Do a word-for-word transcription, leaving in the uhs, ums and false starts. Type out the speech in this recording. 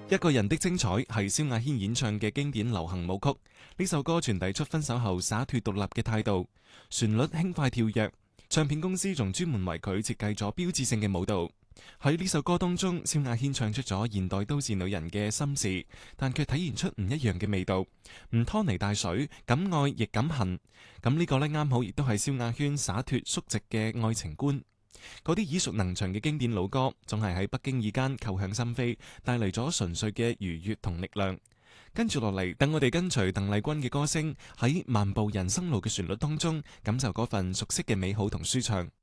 一個人的精彩係蕭亞軒演唱嘅經典流行舞曲，呢首歌傳遞出分手後灑脫獨立嘅態度，旋律輕快跳躍，唱片公司仲專門為佢設計咗標誌性嘅舞蹈。喺呢首歌當中，蕭亞軒唱出咗現代都市女人嘅心事，但卻體現出唔一樣嘅味道，唔拖泥帶水，敢愛亦敢恨。咁呢個呢，啱好亦都係蕭亞軒灑脫率直嘅愛情觀。嗰啲耳熟能詳嘅經典老歌，總係喺不經意間扣響心扉，帶嚟咗純粹嘅愉悅同力量。跟住落嚟，等我哋跟隨鄧麗君嘅歌聲，喺漫步人生路嘅旋律當中，感受嗰份熟悉嘅美好同舒暢。